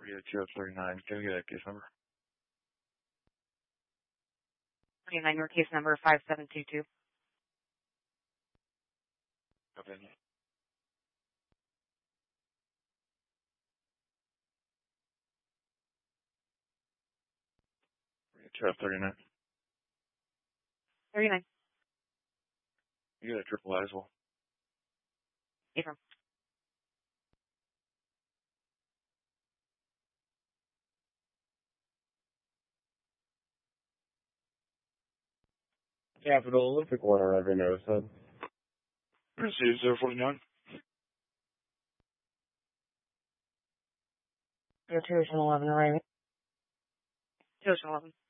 Yeah, 239. Can we get a case number? 39, your case number 5722. Okay. Yeah, 239. 39. You got a triple I as well. Affirm. Capital Olympic Water Revenue, so. Receive 049. Your 211, right? 211.